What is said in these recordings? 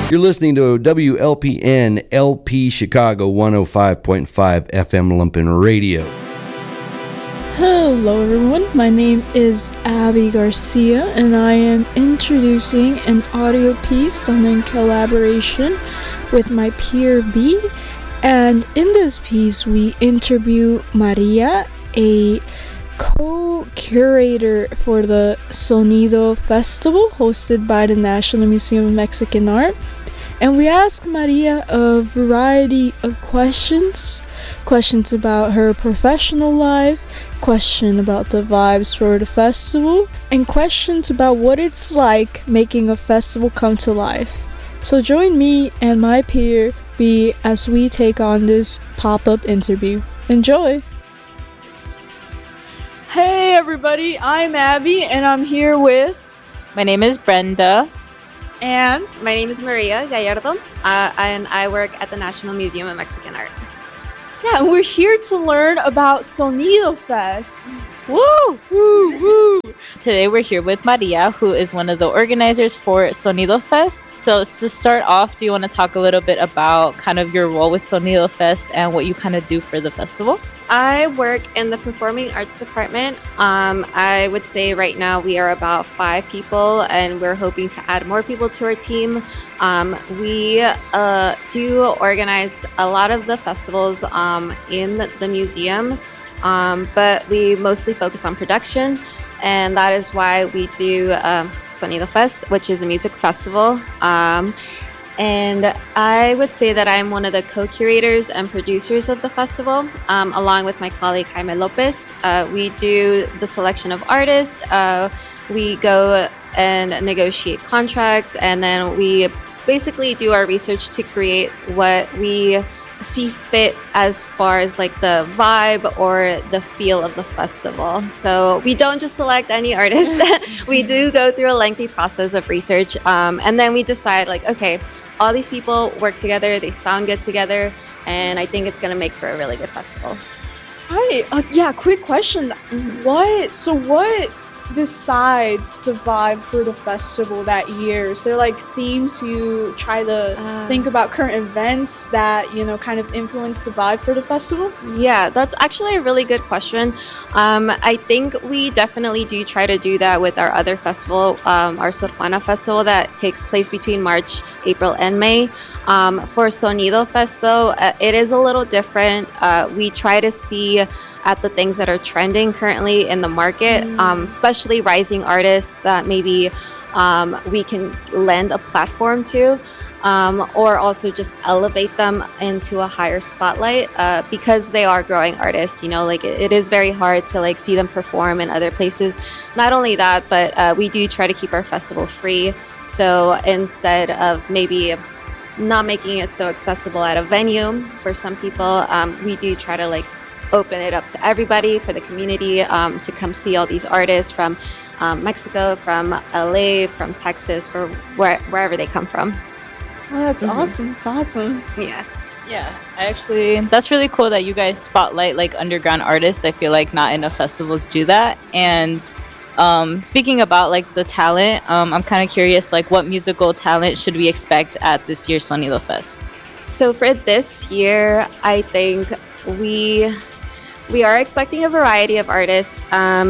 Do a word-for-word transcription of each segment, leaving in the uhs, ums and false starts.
You're listening to W L P N L P Chicago one oh five point five F M Lumpen Radio. Hello everyone, my name is Abby Garcia and I am introducing an audio piece done in collaboration with my peer B. And in this piece we interview Maria, a co-curator for the Sonido Festival hosted by the National Museum of Mexican Art. And we asked Maria a variety of questions. Questions about her professional life, question about the vibes for the festival, and questions about what it's like making a festival come to life. So join me and my peer B as we take on this pop-up interview. Enjoy! Hey everybody, I'm Abby and I'm here with... My name is Brenda. And my name is Maria Gallardo, uh, and I work at the National Museum of Mexican Art. Yeah, and we're here to learn about Sonido Fest. Woo! Woo! Woo! Today we're here with Maria, who is one of the organizers for Sonido Fest. So to start off, do you want to talk a little bit about kind of your role with Sonido Fest and what you kind of do for the festival? I work in the Performing Arts Department. Um, I would say right now we are about five people, and we're hoping to add more people to our team. Um, we uh, do organize a lot of the festivals um, in the museum, um, but we mostly focus on production, and that is why we do um, Sonido Fest, which is a music festival. Um, And I would say that I'm one of the co-curators and producers of the festival, um, along with my colleague Jaime Lopez. Uh, we do the selection of artists, uh, we go and negotiate contracts, and then we basically do our research to create what we see fit as far as like the vibe or the feel of the festival. So we don't just select any artist. We do go through a lengthy process of research, um, and then we decide like, okay, all these people work together, they sound good together, and I think it's going to make for a really good festival. Hi, uh, yeah, quick question. What, so what decides the vibe for the festival that year? Is there like themes you try to uh, think about, current events that, you know, kind of influence the vibe for the festival? Yeah, that's actually a really good question. Um, I think we definitely do try to do that with our other festival, um, our Sor Juana Festival that takes place between March, April, and May. Um, for Sonido Fest, though, uh, it is a little different. Uh, we try to see at the things that are trending currently in the market, mm. um, especially rising artists that maybe um, we can lend a platform to, um, or also just elevate them into a higher spotlight uh, because they are growing artists. You know, like it, it is very hard to like see them perform in other places. Not only that, but uh, we do try to keep our festival free. So instead of maybe not making it so accessible at a venue for some people, um, we do try to like open it up to everybody, for the community, um, to come see all these artists from um, Mexico, from L A, from Texas, for where, wherever they come from. Oh, that's mm-hmm. awesome. It's awesome. Yeah. Yeah, I actually, that's really cool that you guys spotlight like underground artists. I feel like not enough festivals do that. And um, speaking about like the talent, um, I'm kind of curious, like what musical talent should we expect at this year's Sonido Fest? So for this year, I think we... We are expecting a variety of artists. Um,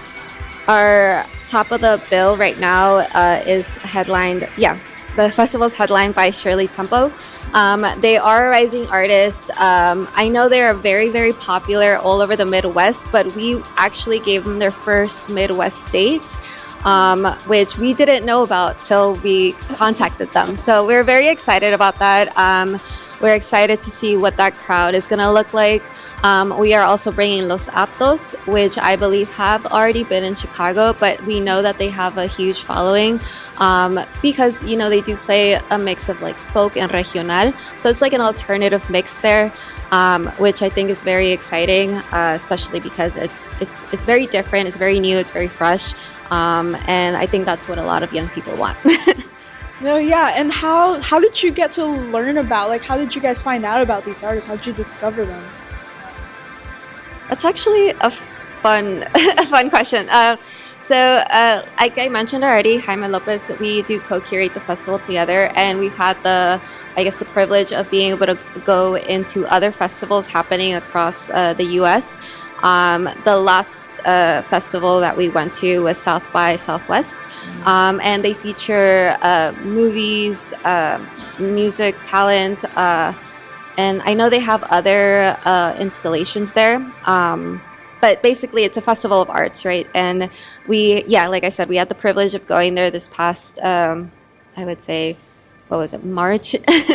our top of the bill right now uh, is headlined, yeah, the festival's headlined by Shirley Temple. Um, they are a rising artist. Um, I know they are very, very popular all over the Midwest, but we actually gave them their first Midwest date, um, which we didn't know about till we contacted them. So we're very excited about that. Um, we're excited to see what that crowd is going to look like. Um, we are also bringing Los Aptos, which I believe have already been in Chicago, but we know that they have a huge following um, because, you know, they do play a mix of like folk and regional. So it's like an alternative mix there, um, which I think is very exciting, uh, especially because it's it's it's very different, it's very new, it's very fresh, um, and I think that's what a lot of young people want. No, yeah, and how how did you get to learn about, like, how did you guys find out about these artists? How did you discover them? That's actually a fun, a fun question. Uh, So, uh, like I mentioned already, Jaime Lopez, we do co-curate the festival together, and we've had the, I guess, the privilege of being able to go into other festivals happening across uh, the U S. Um, the last uh, festival that we went to was South by Southwest, um, and they feature uh, movies, uh, music, talent, uh, and I know they have other uh, installations there. Um, But basically, it's a festival of arts, right? And we, yeah, like I said, we had the privilege of going there this past, um, I would say, what was it, March?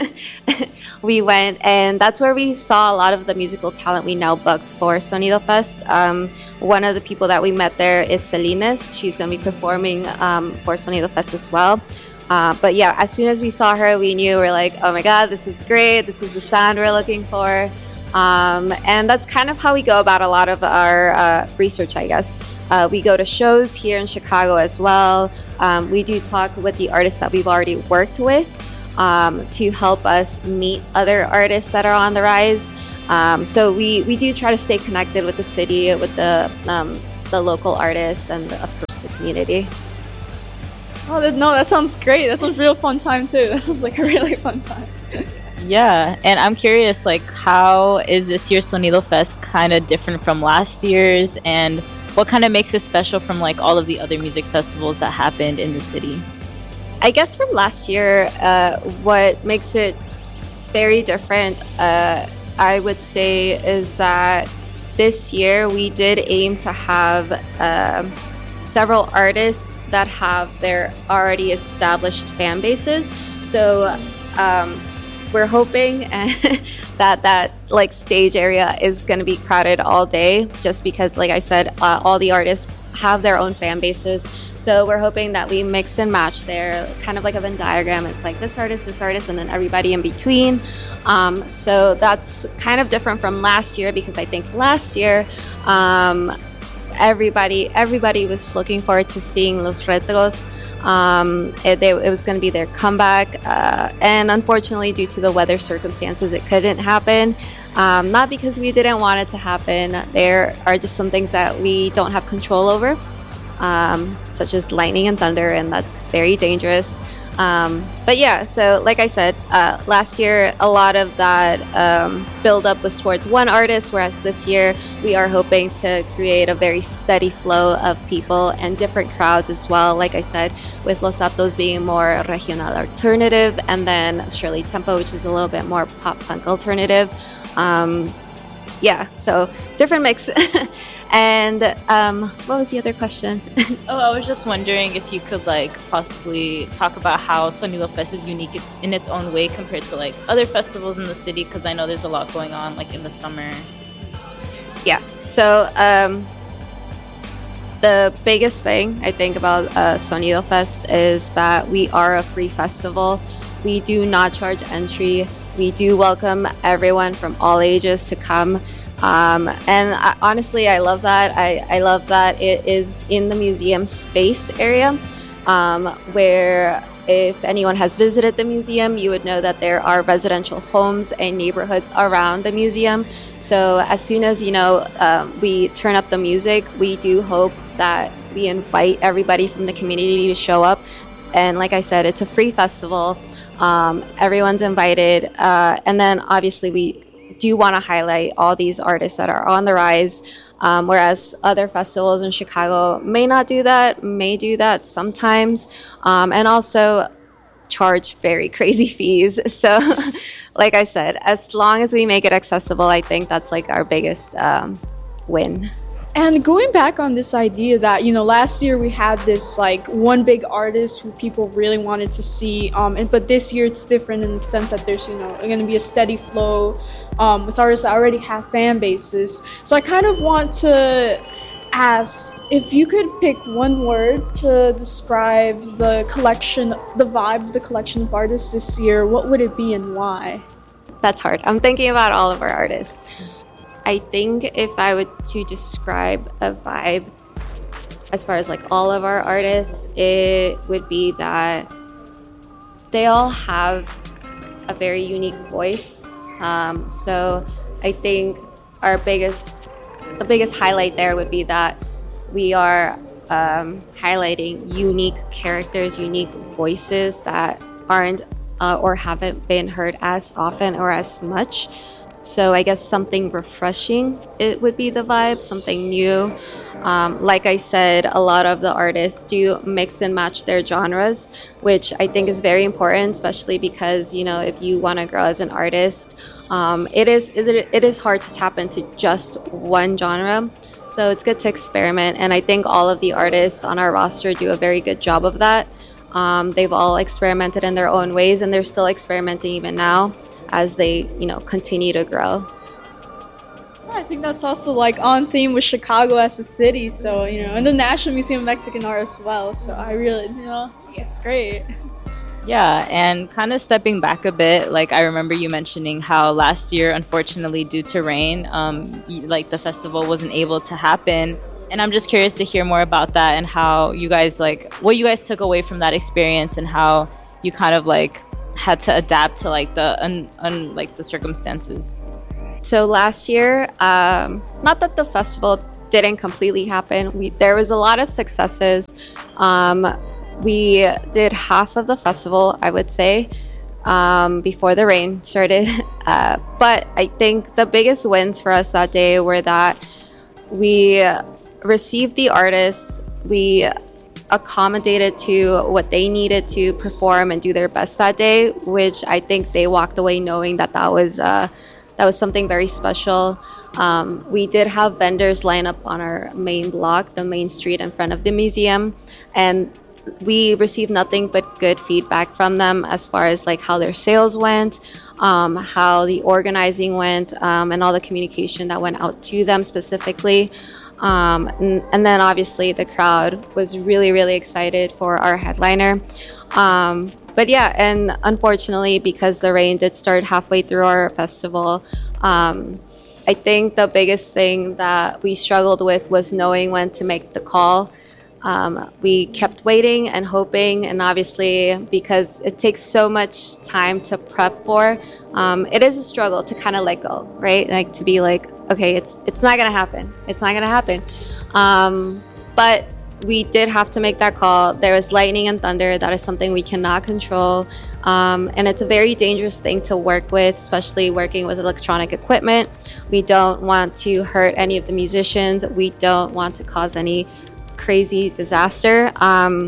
We went, and that's where we saw a lot of the musical talent we now booked for Sonido Fest. Um, one of the people that we met there is Celines. She's going to be performing um, for Sonido Fest as well. Uh, but yeah, as soon as we saw her, we knew, we're like, oh my God, this is great. This is the sound we're looking for. Um, and that's kind of how we go about a lot of our uh, research, I guess. Uh, we go to shows here in Chicago as well. Um, we do talk with the artists that we've already worked with um, to help us meet other artists that are on the rise. Um, so we, we do try to stay connected with the city, with the um, the local artists, and of course the community. Oh, that, no, that sounds great. That sounds a real fun time too. That sounds like a really fun time. Yeah, and I'm curious, like, how is this year's Sonido Fest kind of different from last year's, and what kind of makes it special from, like, all of the other music festivals that happened in the city? I guess from last year, uh, what makes it very different, uh, I would say, is that this year we did aim to have uh, several artists that have their already established fan bases. So, um, we're hoping that that like stage area is going to be crowded all day, just because, like I said, uh, all the artists have their own fan bases. So we're hoping that we mix and match there, kind of like a Venn diagram. It's like this artist, this artist, and then everybody in between. Um, so that's kind of different from last year, because I think last year um, everybody everybody was looking forward to seeing Los Retros. Um, it, they, it was going to be their comeback, uh, and unfortunately, due to the weather circumstances, it couldn't happen. Um, not because we didn't want it to happen. There are just some things that we don't have control over, um, such as lightning and thunder, and that's very dangerous. Um, but yeah, so like I said, uh, last year, a lot of that um, build-up was towards one artist, whereas this year, we are hoping to create a very steady flow of people and different crowds as well. Like I said, with Los Aptos being more regional alternative, and then Shirley Tempo, which is a little bit more pop-punk alternative. Um, yeah, so different mix. And um, what was the other question? Oh, I was just wondering if you could like possibly talk about how Sonido Fest is unique it's in its own way compared to like other festivals in the city, because I know there's a lot going on like in the summer. Yeah, so um, the biggest thing I think about uh, Sonido Fest is that we are a free festival. We do not charge entry. We do welcome everyone from all ages to come. Um, and I, honestly, I love that. I, I love that it is in the museum space area, um, where if anyone has visited the museum, you would know that there are residential homes and neighborhoods around the museum. So as soon as, you know, um, we turn up the music, we do hope that we invite everybody from the community to show up. And like I said, it's a free festival. Um, everyone's invited. Uh, and then obviously we do want to highlight all these artists that are on the rise, um, whereas other festivals in Chicago may not do that, may do that sometimes, um, and also charge very crazy fees. So like I said, as long as we make it accessible, I think that's like our biggest um, win. And going back on this idea that, you know, last year we had this like one big artist who people really wanted to see, um, and but this year it's different in the sense that there's, you know, going to be a steady flow um, with artists that already have fan bases. So I kind of want to ask if you could pick one word to describe the collection, the vibe of the collection of artists this year, what would it be and why? That's hard. I'm thinking about all of our artists. I think if I were to describe a vibe as far as like all of our artists, it would be that they all have a very unique voice. Um, so I think our biggest, the biggest highlight there would be that we are um, highlighting unique characters, unique voices that aren't uh, or haven't been heard as often or as much. So I guess something refreshing, it would be the vibe, something new. Um, like I said, a lot of the artists do mix and match their genres, which I think is very important, especially because, you know, if you want to grow as an artist, um, it is, is it, it is hard to tap into just one genre. So it's good to experiment. And I think all of the artists on our roster do a very good job of that. Um, they've all experimented in their own ways, and they're still experimenting even now as they, you know, continue to grow. I think that's also like on theme with Chicago as a city, so, you know, and the National Museum of Mexican Art as well. So I really, you know, it's great. Yeah, and kind of stepping back a bit, like I remember you mentioning how last year, unfortunately, due to rain, um, like the festival wasn't able to happen. And I'm just curious to hear more about that and how you guys, like, what you guys took away from that experience and how you kind of like had to adapt to like the un, un like the circumstances. So last year, um, not that the festival didn't completely happen. We, there was a lot of successes. Um, we did half of the festival, I would say, um, before the rain started. Uh, but I think the biggest wins for us that day were that we received the artists, we accommodated to what they needed to perform and do their best that day, which I think they walked away knowing that that was uh, that was something very special. Um, we did have vendors line up on our main block, the main street in front of the museum, and we received nothing but good feedback from them as far as like how their sales went, um, how the organizing went, um, and all the communication that went out to them specifically. Um, and, and then obviously the crowd was really, really excited for our headliner. Um, but yeah, and unfortunately, because the rain did start halfway through our festival, um, I think the biggest thing that we struggled with was knowing when to make the call. Um, we kept waiting and hoping, and obviously because it takes so much time to prep for, um, it is a struggle to kind of let go, right? Like to be like, okay, it's it's not gonna happen. It's not gonna happen. Um, but we did have to make that call. There was lightning and thunder. That is something we cannot control. Um, and it's a very dangerous thing to work with, especially working with electronic equipment. We don't want to hurt any of the musicians. We don't want to cause any crazy disaster. Um,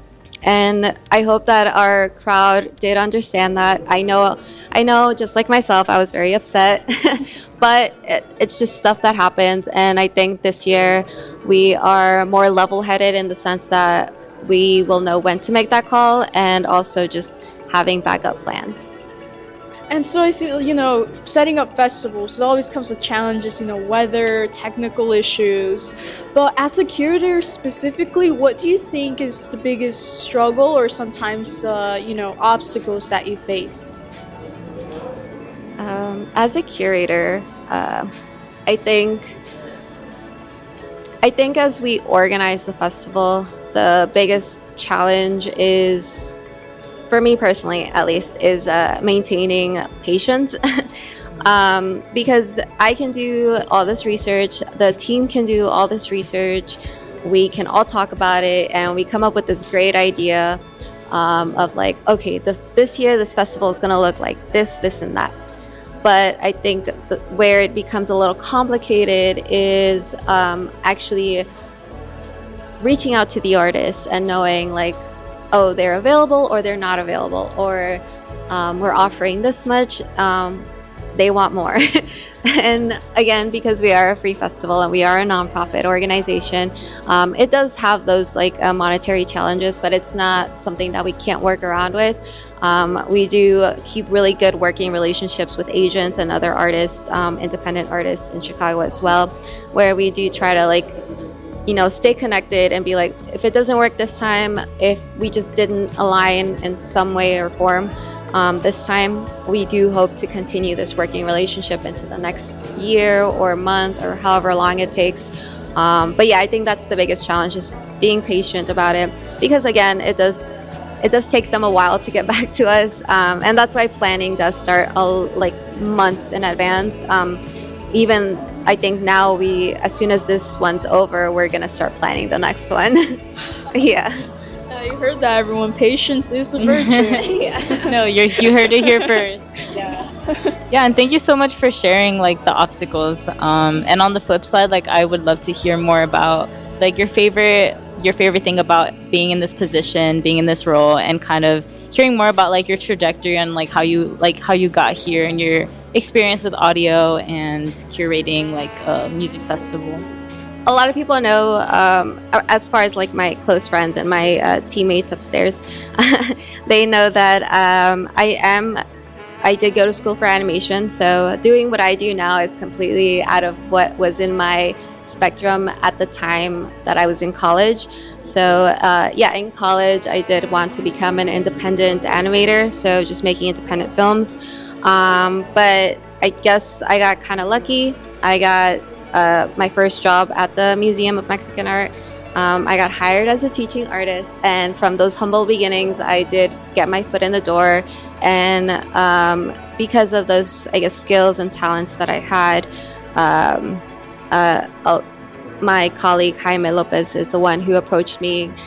and I hope that our crowd did understand that. I know, I know, just like myself, I was very upset, but it, it's just stuff that happens. And I think this year we are more level-headed in the sense that we will know when to make that call, and also just having backup plans. And so I see, you know, setting up festivals, it always comes with challenges, you know, weather, technical issues. But as a curator specifically, what do you think is the biggest struggle or sometimes, uh, you know, obstacles that you face? Um, as a curator, uh, I think, I think as we organize the festival, the biggest challenge is, for me personally, at least, is uh, maintaining patience. um, because I can do all this research, the team can do all this research, we can all talk about it, and we come up with this great idea um, of like, okay, the, this year this festival is going to look like this, this, and that. But I think the, where it becomes a little complicated is um, actually reaching out to the artists and knowing like, oh, they're available or they're not available, or um, we're offering this much, um, they want more. And again, because we are a free festival and we are a nonprofit organization, um, it does have those like uh, monetary challenges, but it's not something that we can't work around with. Um, we do keep really good working relationships with agents and other artists, um, independent artists in Chicago as well, where we do try to like, you know, stay connected and be like, if it doesn't work this time, if we just didn't align in some way or form um, this time, we do hope to continue this working relationship into the next year or month or however long it takes. Um, but yeah, I think that's the biggest challenge, is being patient about it, because again, it does it does take them a while to get back to us, um, and that's why planning does start uh, like months in advance. Um, even I think now we, as soon as this one's over, we're gonna start planning the next one. Yeah. Uh, you heard that, everyone. Patience is a virtue. Yeah. No, you you heard it here first. Yeah. Yeah, and thank you so much for sharing like the obstacles. Um, and on the flip side, like I would love to hear more about like your favorite your favorite thing about being in this position, being in this role, and kind of hearing more about like your trajectory and like how you like how you got here and your experience with audio and curating like a music festival. A lot of people know, um, as far as like my close friends and my uh, teammates upstairs, they know that um, I am. I did go to school for animation, so doing what I do now is completely out of what was in my spectrum at the time that I was in college. So uh, yeah, in college I did want to become an independent animator, so just making independent films. Um, but I guess I got kind of lucky. I got uh, my first job at the Museum of Mexican Art. Um, I got hired as a teaching artist, and from those humble beginnings, I did get my foot in the door. And um, because of those, I guess, skills and talents that I had, um, uh, my colleague Jaime Lopez is the one who approached me